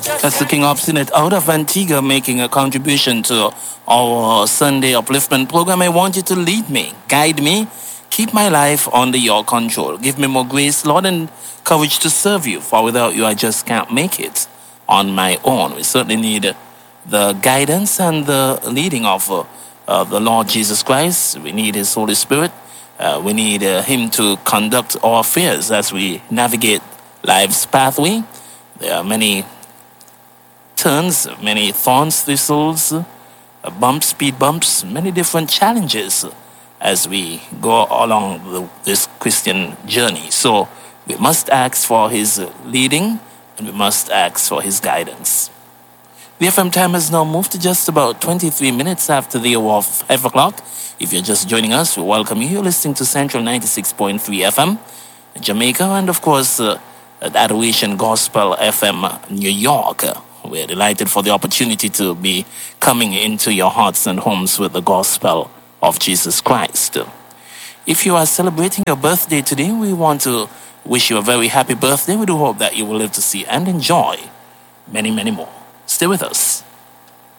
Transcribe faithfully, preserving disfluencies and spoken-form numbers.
That's the King Obstinate out of Antigua making a contribution to our Sunday upliftment program. I want you to lead me, guide me, keep my life under your control. Give me more grace, Lord, and courage to serve you, for without you I just can't make it on my own. We certainly need the guidance and the leading of uh, uh, the Lord Jesus Christ. We need his Holy Spirit. Uh, we need uh, him to conduct our affairs as we navigate life's pathway. There are many turns, many thorns, thistles, uh, bumps, speed bumps, many different challenges as we go along the, this Christian journey. So we must ask for his leading and we must ask for his guidance. The F M time has now moved to just about twenty-three minutes after the hour of five o'clock. If you're just joining us, we welcome you. You're listening to Central ninety-six point three F M, Jamaica, and of course, uh, at Adoration Gospel F M, New York. We're delighted for the opportunity to be coming into your hearts and homes with the gospel of Jesus Christ. If you are celebrating your birthday today, we want to wish you a very happy birthday. We do hope that you will live to see and enjoy many, many more. Stay with us.